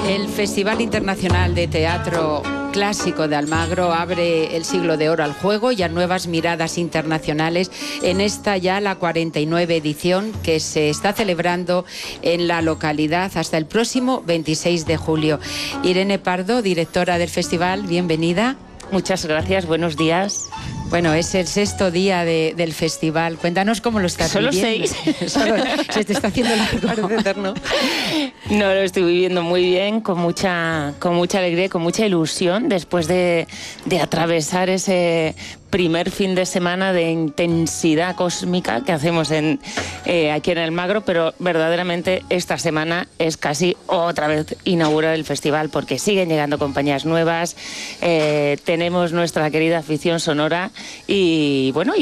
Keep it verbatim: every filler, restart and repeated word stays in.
El Festival Internacional de Teatro Clásico de Almagro abre el siglo de oro al juego y a nuevas miradas internacionales en esta ya la cuarenta y nueve edición que se está celebrando en la localidad hasta el próximo veintiséis de julio. Irene Pardo, directora del festival, bienvenida. Muchas gracias, buenos días. Bueno, es el sexto día de, del festival. Cuéntanos cómo lo estás ¿Solo viviendo. seis? Solo se te está haciendo largo. eterno. No, lo estoy viviendo muy bien, con mucha, con mucha alegría y con mucha ilusión después de, de atravesar ese primer fin de semana de intensidad cósmica que hacemos en, eh, aquí en Almagro, pero verdaderamente esta semana es casi otra vez inaugurar el festival porque siguen llegando compañías nuevas, eh, tenemos nuestra querida afición sonora y bueno,